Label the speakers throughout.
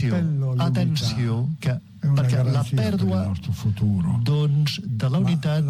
Speaker 1: atenció, perquè la pèrdua de la unitat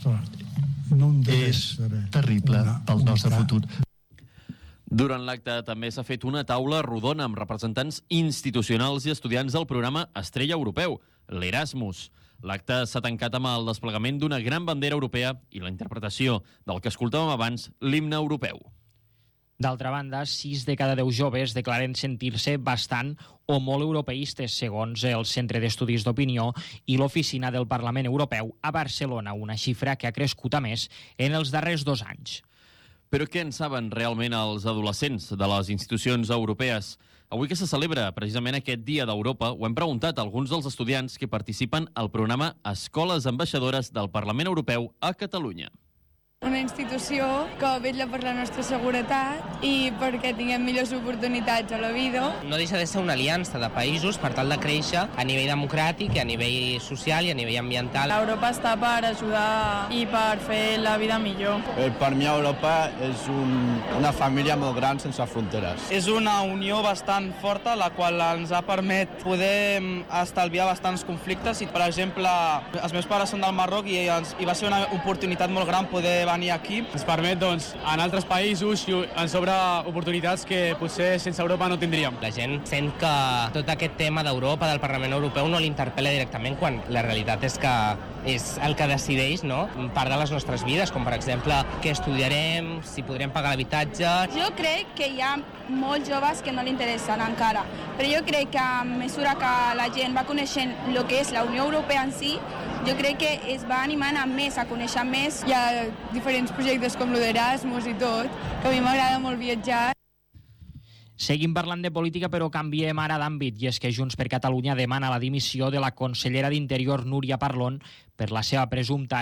Speaker 1: és terrible pel nostre futur.
Speaker 2: Durant l'acte també s'ha fet una taula rodona amb representants institucionals i estudiants del programa Estrella Europeu, l'Erasmus. L'acte s'ha tancat amb el desplegament d'una gran bandera europea i la interpretació del que escoltàvem abans, l'himne europeu.
Speaker 3: D'altra banda, 6 de cada 10 joves declaren sentir-se bastant o molt europeistes, segons el Centre d'Estudis d'Opinió i l'Oficina del Parlament Europeu a Barcelona, una xifra que ha crescut a més en els darrers 2 anys.
Speaker 2: Però què en saben realment els adolescents de les institucions europees? Avui que se celebra precisament aquest Dia d'Europa, ho hem preguntat a alguns dels estudiants que participen al programa Escoles Ambaixadores del Parlament Europeu a Catalunya.
Speaker 4: Una institució que vetlla per la nostra seguretat i perquè tinguem millors oportunitats a la vida.
Speaker 5: No deixa de ser una aliança de països per tal de créixer a nivell democràtic, a nivell social i a nivell ambiental.
Speaker 4: Europa està per ajudar i per fer la vida millor.
Speaker 6: Per mi Europa és una família molt gran sense fronteres.
Speaker 7: És una unió bastant forta, la qual ens ha permet poder estalviar bastants conflictes. I, per exemple, els meus pares són del Marroc i va ser una oportunitat molt gran poder venir aquí.
Speaker 8: Ens permet, doncs, en altres països i ens obre oportunitats que potser sense Europa no tindríem.
Speaker 5: La gent sent que tot aquest tema d'Europa, del Parlament Europeu, no l'interpel·la directament quan la realitat és que és el que decideix, no?, part de les nostres vides, com per exemple què estudiarem, si podrem pagar l'habitatge.
Speaker 4: Jo crec que hi ha molts joves que no li interessen encara, però jo crec que a mesura que la gent va coneixent el que és la Unió Europea en si, jo crec que es va animant a més, a conèixer més. Hi ha diferents projectes com el d'Erasmus i tot, que a mi m'agrada molt viatjar.
Speaker 3: Seguim parlant de política, però canviem ara d'àmbit, i és que Junts per Catalunya demana la dimissió de la consellera d'Interior, Núria Parlon, per la seva presumpta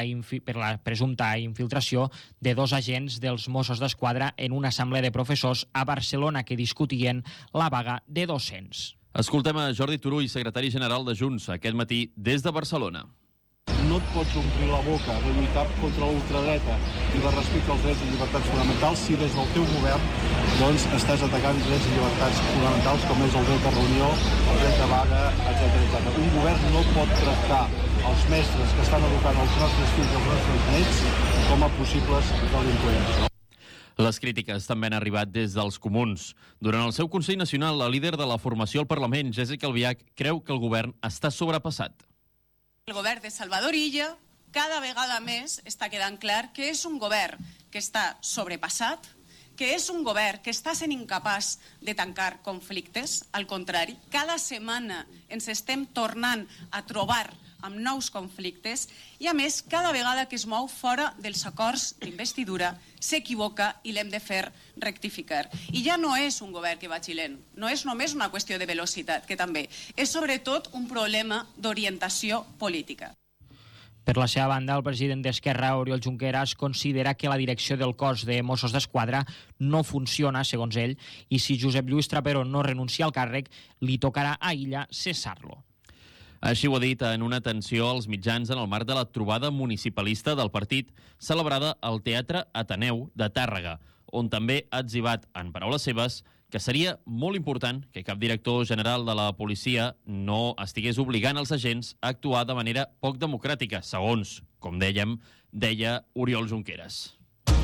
Speaker 3: infiltració de 2 agents dels Mossos d'Esquadra en una assemblea de professors a Barcelona que discutien la vaga de docents.
Speaker 2: Escoltem a Jordi Turull, secretari general de Junts, aquest matí des de Barcelona.
Speaker 9: No et pots omplir la boca de lluitar contra l'ultradreta i de respecte als drets i llibertats fonamentals si des del teu govern doncs, estàs atacant drets i llibertats fonamentals com és el dret de reunió, el dret de vaga, etc. Un govern no pot tractar els mestres que estan educant els nostres fills i els nostres nets com a possibles delinqüents.
Speaker 2: Les crítiques també han arribat des dels comuns. Durant el seu Consell Nacional, la líder de la formació al Parlament, Jéssica Albiach, creu que el govern està sobrepassat.
Speaker 10: El govern de Salvador Illa cada vegada més està quedant clar que és un govern que està sobrepassat, que és un govern que està sent incapaç de tancar conflictes. Al contrari, cada setmana ens estem tornant a trobar amb nous conflictes i, a més, cada vegada que es mou fora dels acords d'investidura s'equivoca i l'hem de fer rectificar. I ja no és un govern que vagi lent, no és només una qüestió de velocitat, que també és sobretot un problema d'orientació política.
Speaker 3: Per la seva banda, el president d'Esquerra, Oriol Junqueras, considera que la direcció del cos de Mossos d'Esquadra no funciona, segons ell, i si Josep Lluís Trapero no renuncia al càrrec, li tocarà a Illa cessar-lo.
Speaker 2: Així ho ha dit en una atenció als mitjans en el marc de la trobada municipalista del partit celebrada al Teatre Ateneu de Tàrrega, on també ha etzibat, en paraules seves, que seria molt important que cap director general de la policia no estigués obligant els agents a actuar de manera poc democràtica, segons, com dèiem, deia Oriol Junqueras.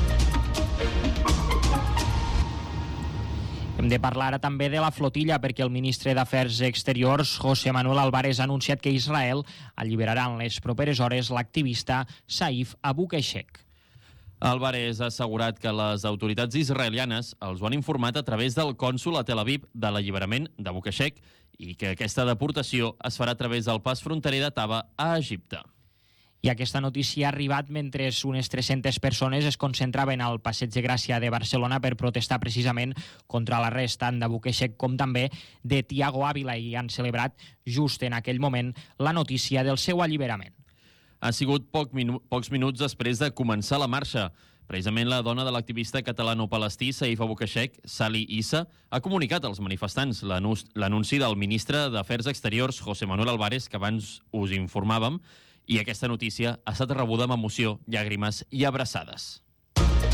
Speaker 3: Hem de parlar ara també de la flotilla perquè el ministre d'Afers Exteriors, José Manuel Álvarez, ha anunciat que Israel alliberarà en les properes hores l'activista Saif Abu Keshek.
Speaker 2: Álvarez ha assegurat que les autoritats israelianes els ho han informat a través del cònsol a Tel Aviv de l'alliberament d'Abu Keshek i que aquesta deportació es farà a través del pas fronterer de Taba a Egipte.
Speaker 3: I aquesta notícia ha arribat mentre unes 300 persones es concentraven al Passeig de Gràcia de Barcelona per protestar precisament contra l'arrest tant d'Abu Keshek com també de Tiago Ávila i han celebrat just en aquell moment la notícia del seu alliberament.
Speaker 2: Ha sigut pocs minuts després de començar la marxa. Precisament la dona de l'activista catalano-palestí Saif Abu Keshek, Sali Issa, ha comunicat als manifestants l'anunci del ministre d'Afers Exteriors, José Manuel Álvarez, que abans us informàvem, i aquesta notícia ha estat rebuda amb emoció, llàgrimes i abraçades.